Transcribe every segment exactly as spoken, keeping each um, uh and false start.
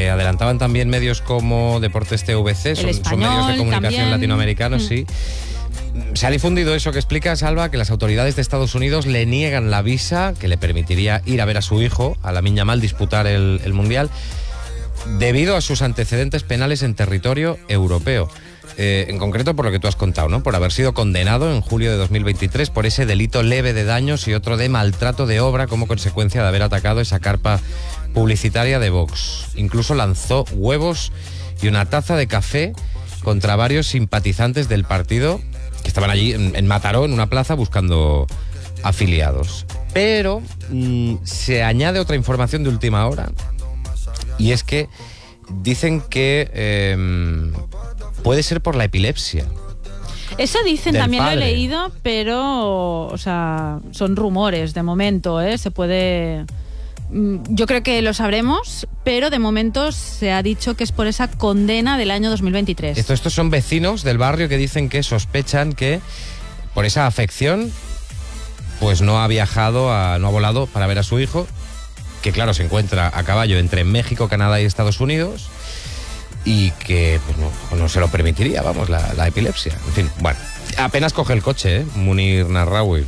que adelantaban también medios como Deportes T V C, son, son medios de comunicación también. latinoamericanos, Mm. sí. Se ha difundido eso que explica Salva, que las autoridades de Estados Unidos le niegan la visa que le permitiría ir a ver a su hijo, a Lamine Yamal, disputar el, el Mundial, debido a sus antecedentes penales en territorio europeo. Eh, en concreto por lo que tú has contado, ¿no? Por haber sido condenado en julio de dos mil veintitrés por ese delito leve de daños y otro de maltrato de obra como consecuencia de haber atacado esa carpa publicitaria de Vox. Incluso lanzó huevos y una taza de café contra varios simpatizantes del partido que estaban allí en, en Mataró, en una plaza, buscando afiliados. Pero mmm, se añade otra información de última hora, y es que dicen que eh, puede ser por la epilepsia. Eso dicen, Del también padre. lo he leído, pero, o sea, son rumores de momento, ¿eh? Se puede... Yo creo que lo sabremos, pero de momento se ha dicho que es por esa condena del año dos mil veintitrés. Esto, estos son vecinos del barrio que dicen que sospechan que por esa afección pues no ha viajado, a, no ha volado para ver a su hijo, que claro, se encuentra a caballo entre México, Canadá y Estados Unidos, y que pues no, no se lo permitiría, vamos, la, la epilepsia. En fin, bueno, apenas coge el coche, ¿eh? Munir Narraoui.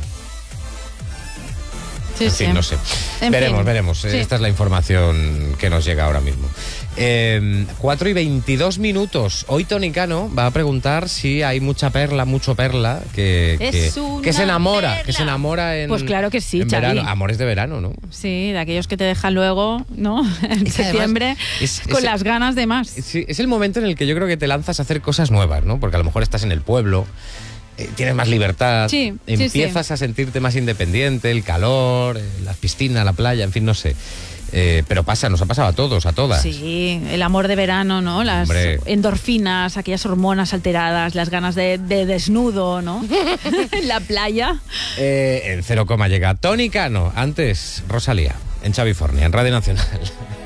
Sí, En sí. fin, no sé. En veremos, fin. veremos. Sí. Esta es la información que nos llega ahora mismo. Eh, cuatro y veintidós minutos. Hoy Tony Cano va a preguntar si hay mucha perla, mucho perla, que, Es que, una que se enamora, perla. que se enamora en, Pues claro que sí, en Xavi. verano. Amores de verano, ¿no? Sí, de aquellos que te dejan luego, ¿no? En Es que además septiembre, es- con es- las ganas de más. Sí, es el momento en el que yo creo que te lanzas a hacer cosas nuevas, ¿no? Porque a lo mejor estás en el pueblo, eh, tienes más libertad, Sí, sí, empiezas sí. a sentirte más independiente, el calor, eh, la piscina, la playa, en fin, no sé. Eh, pero pasa, nos ha pasado a todos, a todas. Sí, el amor de verano, ¿no? Las Hombre. endorfinas, aquellas hormonas alteradas, las ganas de, de desnudo, ¿no? En la playa. Eh, en cero coma llega Tony Cano, antes Rosalía, en Xavi Fornia, en Radio Nacional.